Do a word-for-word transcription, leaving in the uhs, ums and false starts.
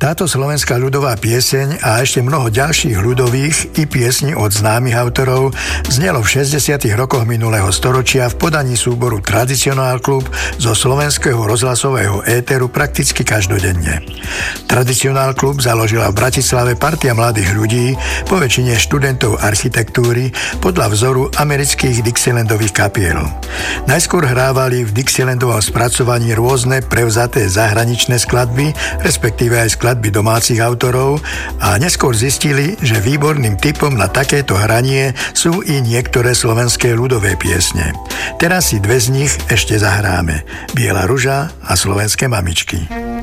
Táto slovenská ľudová pieseň a ešte mnoho ďalších ľudových i piesní od známych autorov znelo v šesťdesiatych rokoch minulého storočia v podaní súboru Tradicionál klub zo slovenského rozhlasového éteru prakticky každodenne. Tradicionál klub založila v Bratislave partia mladých ľudí, po väčšine študentov architektúry, podľa vzoru amerických Dixielandových kapiel. Najskôr hrávali v Dixielandovom spracovaní rôzne prevzaté zahraničné skladby, respektíve aj skladby domácich autorov, a neskôr zistili, že výborným typom na takéto hranie sú i niektoré slovenské ľudové piesne. Teraz si dve z nich ešte zahráme. Biela ruža a Slovenské mamičky.